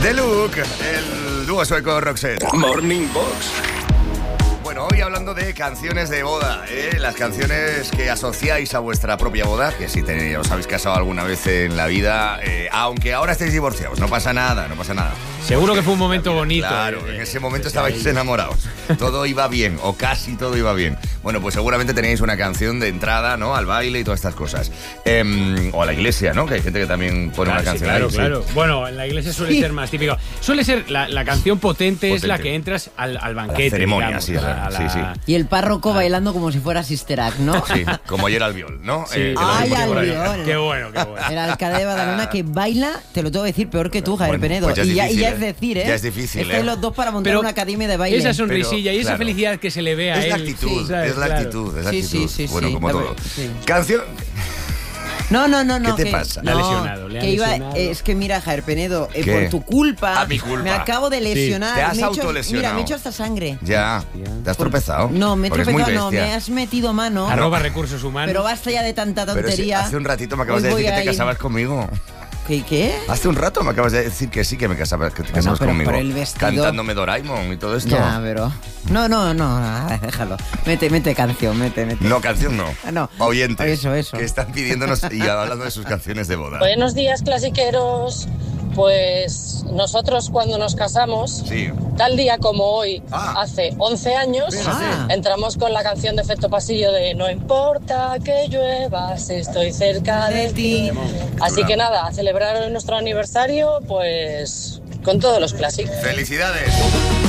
The Look, el dúo sueco Roxette. Morning Box. Bueno, hoy hablando de canciones de boda, las canciones que asociáis a vuestra propia boda, que si os habéis casado alguna vez en la vida, aunque ahora estéis divorciados, no pasa nada, no pasa nada. Seguro que fue un momento bonito. Claro, en ese momento estabais enamorados. Todo iba bien, o casi todo iba bien. Bueno, pues seguramente tenéis una canción de entrada, ¿no? Al baile y todas estas cosas. O a la iglesia, ¿no? Que hay gente que también pone una canción claro, ahí. Claro. Sí. Bueno, en la iglesia suele ser más típico. Suele ser la canción potente es la que entras al banquete. A la ceremonia, digamos, sí, sí. Y el párroco bailando como si fuera Sister Act, ¿no? Sí, como ayer Albiol, ¿no? Sí. Ay, Albiol. Qué bueno. El alcalde de Badalona que baila, te lo tengo que decir, peor que tú, Javier Penedo. Pues y ya difícil, es decir, ¿eh? Ya es difícil, Estáis los dos para montar una academia de baile. Esa sonrisilla y esa claro, felicidad que se le ve a es él. la actitud, Sí, ¿sabes? es la actitud, es la actitud. Sí, bueno, como todo. Sí. Canción... No. ¿Qué te pasa? Le ha lesionado, le ha lesionado. Es que mira, Javier Penedo, ¿Qué? por tu culpa, Mi culpa. me acabo de lesionar. Te has Me he hecho- autolesionado. Mira, me he hecho hasta sangre. Ya, ¿te has tropezado? No, me he Porque es muy tropezado, no, bestia. me has metido mano. Arroba recursos humanos. Pero basta ya de tanta Pero si tontería. hace un ratito me acabas Hoy de voy decir que a te ir- casabas conmigo. ¿Qué? Hace un rato me acabas de decir que sí, que te casabas pero conmigo. por el vestido. Cantándome Doraemon y todo esto. Ya, pero... No, déjalo. Mete canción, mete. No, canción no. No. Oyentes. Eso. Que están pidiéndonos y hablando de sus canciones de boda. Buenos días, clasiqueros. Pues nosotros cuando nos casamos, Sí. tal día como hoy, Ah. hace 11 años, Fíjate. entramos con la canción de Efecto Pasillo de No importa que llueva, si estoy cerca de ti. Así que nada, a celebrar nuestro aniversario, pues con todos los clásicos. ¡Felicidades!